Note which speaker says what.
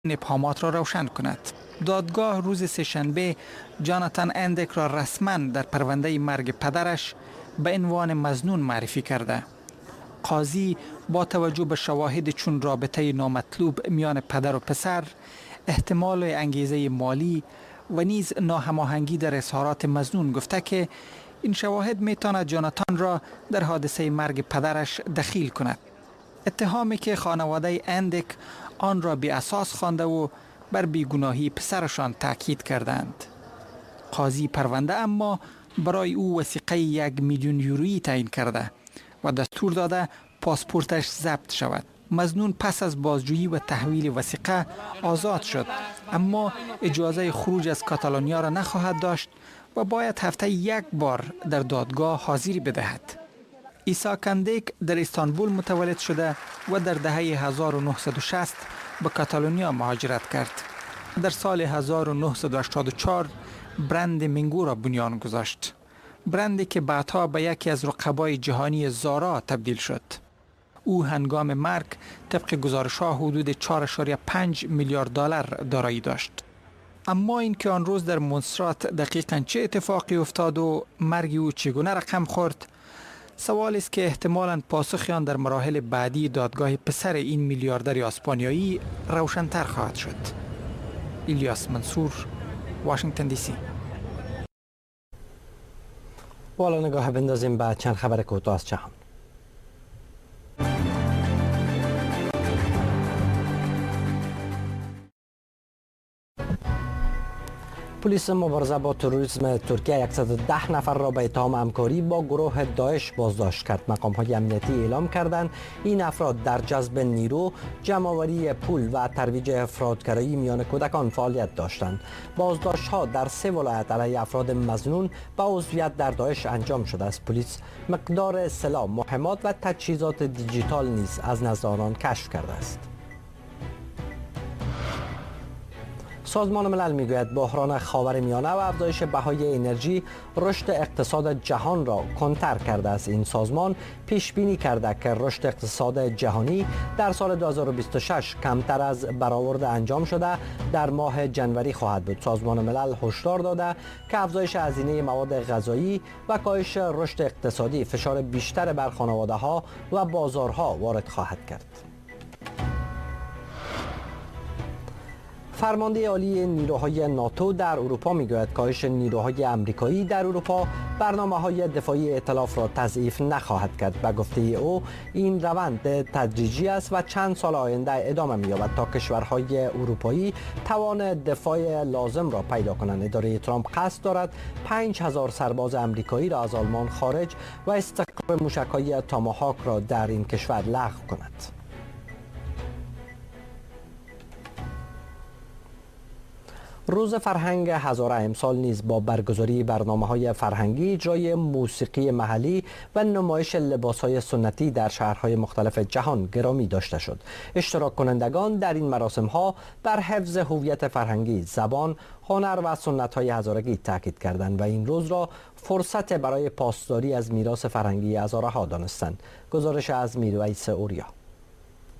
Speaker 1: ابهامات را روشن کند. دادگاه روز سه‌شنبه جاناتان اندک را رسما در پرونده مرگ پدرش به عنوان مظنون معرفی کرده. قاضی با توجه به شواهد چون رابطه نامطلوب میان پدر و پسر، احتمال انگیزه مالی و نیز ناهماهنگی در اظهارات مظنون گفته که این شواهد میتواند جاناتان را در حادثه مرگ پدرش دخیل کند. اتهامی که خانواده اندک آن را بی اساس خوانده و بر بیگناهی پسرشان تاکید کردند. قاضی پرونده اما برای او وثیقه 1 میلیون یورویی تعیین کرده و دستور داده پاسپورتش ضبط شود. مظنون پس از بازجویی و تحویل وثیقه آزاد شد، اما اجازه خروج از کاتالونیا را نخواهد داشت و باید هفته 1 بار در دادگاه حاضری بدهد. ایساک اندک در استانبول متولد شده و در دهه 1960 به کاتالونیا مهاجرت کرد. در سال 1984 برند منگو را بنیان گذاشت. برندی که بعدها به یکی از رقبای جهانی زارا تبدیل شد. او هنگام مرگ طبق گزارش‌ها حدود 4.5 میلیارد دلار دارایی داشت. اما اینکه آن روز در مونسترات دقیقاً چه اتفاقی افتاد و مرگ او چگونه رقم خورد، سوالی است که احتمالاً پاسخ آن در مراحل بعدی دادگاه پسر این میلیاردر اسپانیایی روشن‌تر خواهد شد. الیاس منصور، واشنگتن دی سی.
Speaker 2: حالا نگاه بندازیم به چند خبر کوتاه از جهان. پلیس مبارزه با تروریسم ترکیه 110 نفر را به اتهام همکاری با گروه داعش بازداشت کرد. مقام‌های امنیتی اعلام کردند این افراد در جذب نیرو، جمع‌آوری پول و ترویج افراط‌گرایی میان کودکان فعالیت داشتند. بازداشت‌ها در 3 ولایت علیه افراد مظنون به عضویت در داعش انجام شده است. پلیس مقدار سلاح، مهمات و تجهیزات دیجیتال نیز از نزد آنان کشف کرده است. سازمان ملل میگوید بحران خاورمیانه و افزایش بهای انرژی رشد اقتصاد جهان را کنتر کرده است. این سازمان پیش بینی کرده که رشد اقتصاد جهانی در سال 2026 کمتر از برآورد انجام شده در ماه جنوری خواهد بود. سازمان ملل هشدار داده که افزایش هزینه مواد غذایی و کاهش رشد اقتصادی فشار بیشتر بر خانواده‌ها و بازارها وارد خواهد کرد. فرمانده عالی نیروهای ناتو در اروپا میگوید کاهش نیروهای آمریکایی در اروپا برنامه‌های دفاعی ائتلاف را تضعیف نخواهد کرد. به گفته او این روند تدریجی است و چند سال آینده ادامه می‌یابد تا کشورهای اروپایی توان دفاع لازم را پیدا کنند. اداره ترامپ قصد دارد 5000 سرباز آمریکایی را از آلمان خارج و استقرار موشک‌های تاماهاک را در این کشور لغو کند. روز فرهنگ هزاره امسال نیز با برگزاری برنامه‌های فرهنگی، اجرای موسیقی محلی و نمایش لباس‌های سنتی در شهرهای مختلف جهان گرامی داشته شد. اشتراک کنندگان در این مراسم‌ها بر حفظ هویت فرهنگی، زبان، هنر و سنت‌های هزارگی تاکید کردند و این روز را فرصت برای پاسداری از میراث فرهنگی هزاره‌ها دانستند. گزارش از میرویس اوریا.